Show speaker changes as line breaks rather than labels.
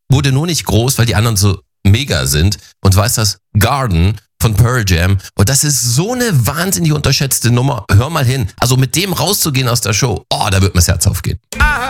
wurde nur nicht groß, weil die anderen so mega sind. Und zwar ist das Garden von Pearl Jam. Und das ist so eine wahnsinnig unterschätzte Nummer. Hör mal hin. Also mit dem rauszugehen aus der Show, da wird mir das Herz aufgehen.